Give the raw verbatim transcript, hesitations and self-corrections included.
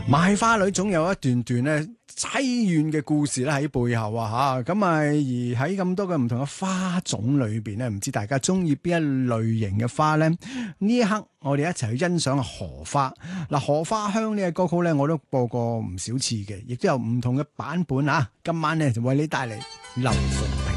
賣花女總有一段段咧淒怨嘅故事咧喺背後啊吓，咁啊而喺咁多嘅唔同嘅花種裏邊咧，唔知大家中意邊一類型嘅花咧？呢一刻我哋一齊去欣賞荷花。嗱，荷花香呢個歌曲咧，我都播過唔少次嘅，亦都有唔同嘅版本啊。今晚咧就為你帶嚟流鳳。